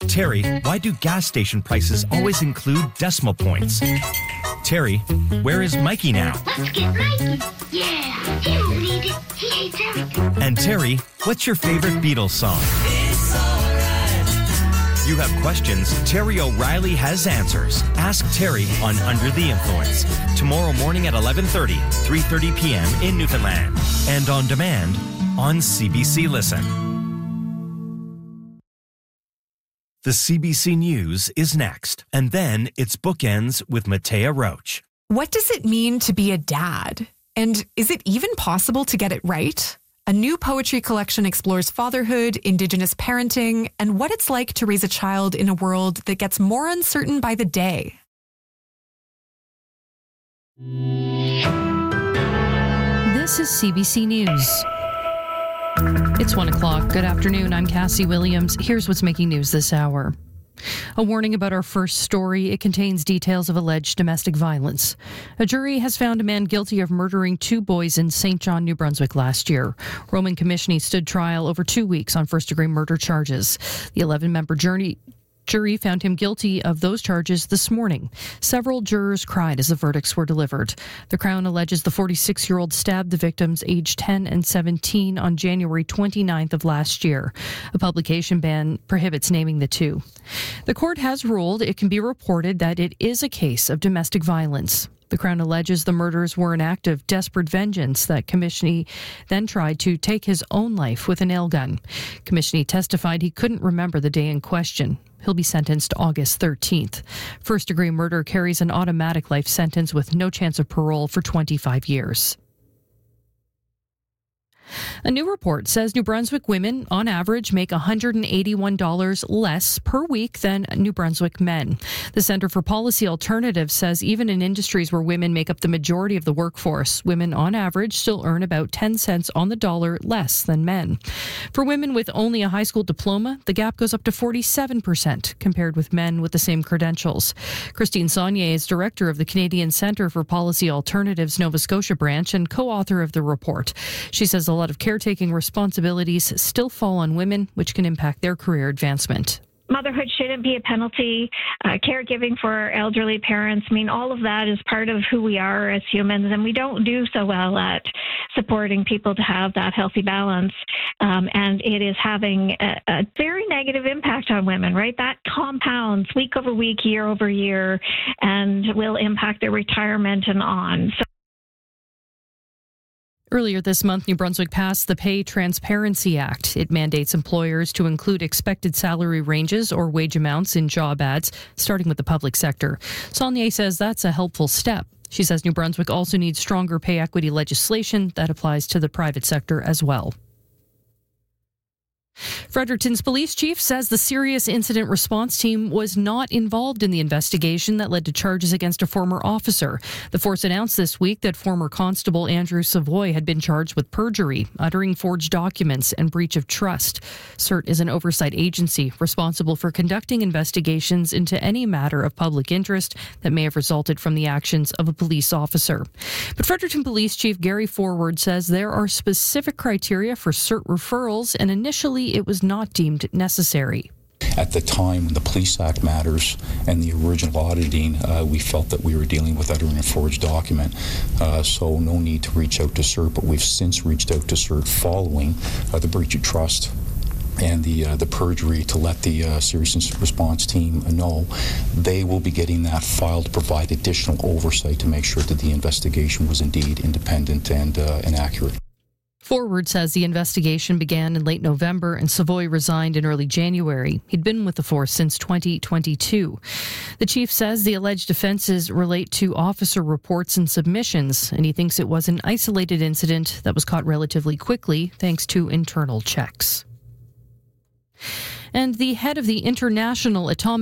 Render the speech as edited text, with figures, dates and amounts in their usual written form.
Terry, why do gas station prices always include decimal points? Terry, where is Mikey now? Let's get Mikey. Yeah, he won't need it. He hates everything. And Terry, what's your favorite Beatles song? It's alright. You have questions, Terry O'Reilly has answers. Ask Terry on Under the Influence. Tomorrow morning at 11:30, 3:30 p.m. in Newfoundland. And on demand on CBC Listen. The CBC News is next. And then it's Bookends with Matea Roach. What does it mean to be a dad? And is it even possible to get it right? A new poetry collection explores fatherhood, Indigenous parenting, and what it's like to raise a child in a world that gets more uncertain by the day. This is CBC News. It's 1 o'clock. Good afternoon. I'm Cassie Williams. Here's what's making news this hour. A warning about our first story. It contains details of alleged domestic violence. A jury has found a man guilty of murdering 2 boys in St. John, New Brunswick last year. Roman Commissioner stood trial over 2 weeks on first-degree murder charges. The 11-member jury found him guilty of those charges this morning. Several jurors cried as the verdicts were delivered. The Crown alleges the 46-year-old stabbed the victims aged 10 and 17 on January 29th of last year. A publication ban prohibits naming the two. The court has ruled it can be reported that it is a case of domestic violence. The Crown alleges the murders were an act of desperate vengeance that Commissioner then tried to take his own life with a nail gun. Commissioner testified he couldn't remember the day in question. He'll be sentenced August 13th. First-degree murder carries an automatic life sentence with no chance of parole for 25 years. A new report says New Brunswick women, on average, make $181 less per week than New Brunswick men. The Centre for Policy Alternatives says even in industries where women make up the majority of the workforce, women, on average, still earn about 10 cents on the dollar less than men. For women with only a high school diploma, the gap goes up to 47% compared with men with the same credentials. Christine Saunier is director of the Canadian Centre for Policy Alternatives Nova Scotia branch and co-author of the report. She says a lot of caretaking responsibilities still fall on women, which can impact their career advancement. Motherhood shouldn't be a penalty. Caregiving for our elderly parents, all of that is part of who we are as humans, and we don't do so well at supporting people to have that healthy balance. And it is having a very negative impact on women, right? That compounds week over week, year over year, and will impact their retirement and on. Earlier this month, New Brunswick passed the Pay Transparency Act. It mandates employers to include expected salary ranges or wage amounts in job ads, starting with the public sector. Saunier says that's a helpful step. She says New Brunswick also needs stronger pay equity legislation that applies to the private sector as well. Fredericton's police chief says the serious incident response team was not involved in the investigation that led to charges against a former officer. The force announced this week that former Constable Andrew Savoy had been charged with perjury, uttering forged documents, and breach of trust. CERT is an oversight agency responsible for conducting investigations into any matter of public interest that may have resulted from the actions of a police officer. But Fredericton Police Chief Gary Forward says there are specific criteria for CERT referrals, and initially it was not deemed necessary. At the time, the Police Act matters and the original auditing, we felt that we were dealing with uttering a forged document, so no need to reach out to CERT, but we've since reached out to CERT following the breach of trust and the perjury to let the serious incident response team know. They will be getting that file to provide additional oversight to make sure that the investigation was indeed independent and accurate. Forward says the investigation began in late November and Savoy resigned in early January. He'd been with the force since 2022. The chief says the alleged offences relate to officer reports and submissions, and he thinks it was an isolated incident that was caught relatively quickly thanks to internal checks. And the head of the International Atomic